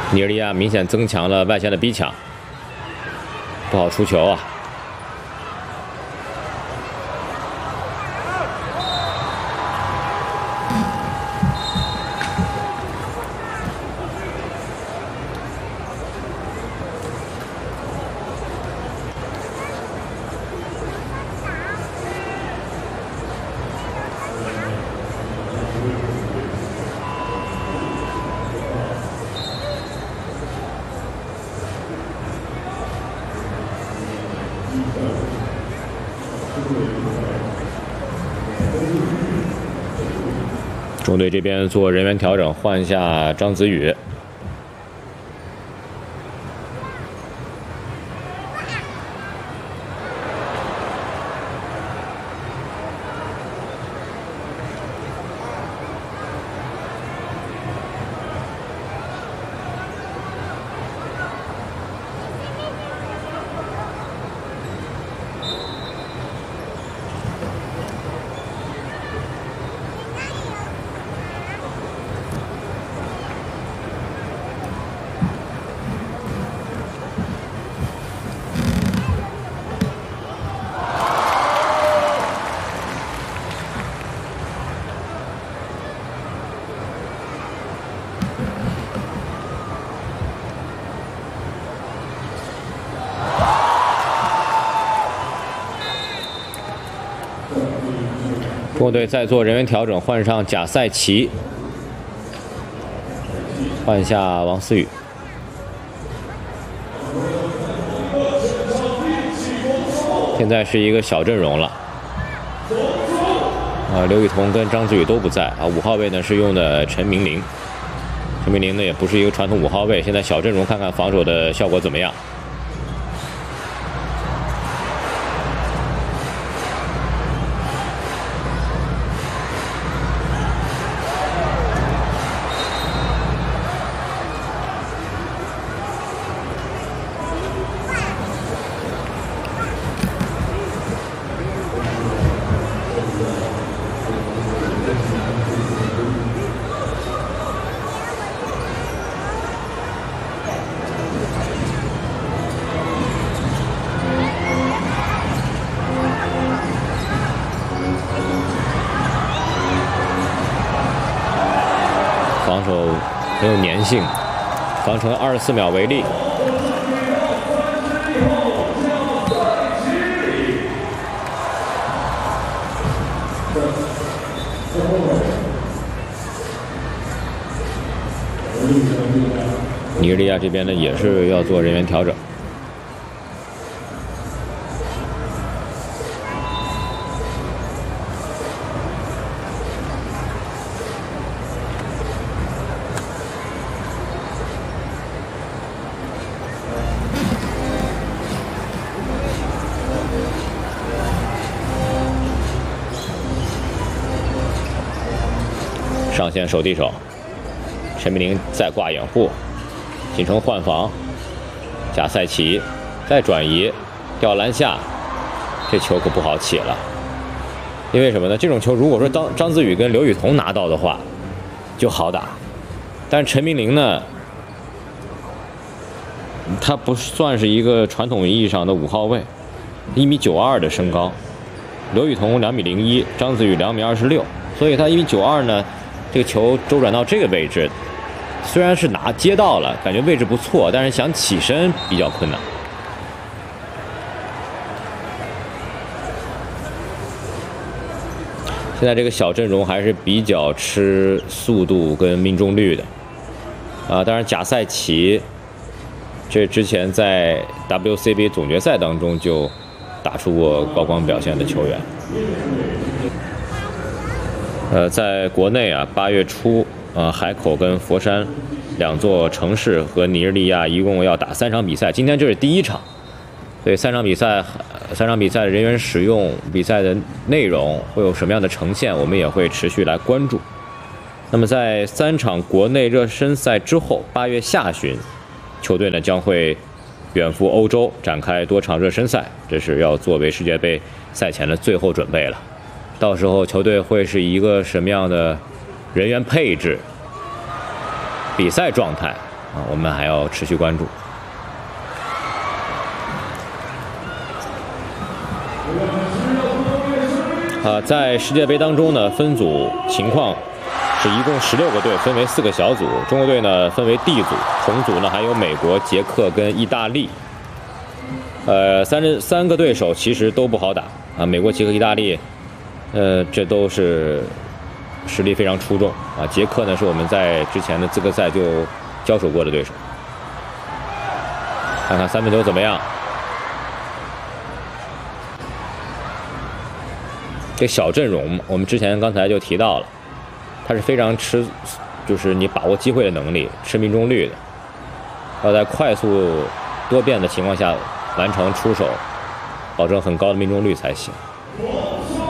尼日利亚明显增强了外线的逼抢，不好出球啊。 中队这边做人员调整，换下张子宇。中国队再做人员调整，换上贾赛奇，换下王思雨。现在是一个小阵容了。刘雨桐跟张子宇都不在啊。5号位呢是用的陈明玲，陈明玲呢也不是一个传统5号位。现在小阵容看看防守的效果怎么样。 防守很有粘性，防成24秒为例。尼日利亚这边呢也是要做人员调整。 上线守地手，陈明玲再挂掩护，进城换防，贾赛奇再转移，吊篮下，这球可不好起了。因为什么呢？这种球如果说张子宇跟刘雨桐拿到的话，就好打，但是陈明玲呢，他不算是一个传统意义上的5号位，1.92米的身高，刘雨桐2.01米，张子宇2.26米，所以他1.92米呢。 这个球周转到这个位置，虽然是接到了，感觉位置不错，但是想起身比较困难。现在这个小阵容还是比较吃速度跟命中率的，当然贾赛奇，这之前在 WCBA 总决赛当中就打出过高光表现的球员。 在国内啊，8月初，海口跟佛山2座城市和尼日利亚一共要打3场比赛，今天这是第1场，所以3场比赛的人员使用、比赛的内容会有什么样的呈现，我们也会持续来关注。那么在3场国内热身赛之后，8月下旬，球队呢将会远赴欧洲展开多场热身赛，这是要作为世界杯赛前的最后准备了。 到时候球队会是一个什么样的人员配置、比赛状态， 啊，我们还要持续关注。在世界杯当中呢，分组情况是一共16个队，分为4个小组。中国队呢分为 D 组，同组呢还有美国、捷克跟意大利。三个对手其实都不好打啊，美国、捷克、意大利，这都是实力非常出众啊。捷克呢是我们在之前的资格赛就交手过的对手。看看三分球怎么样？这小阵容，我们之前刚才就提到了，它是非常就是你把握机会的能力，吃命中率的，要在快速多变的情况下完成出手，保证很高的命中率才行。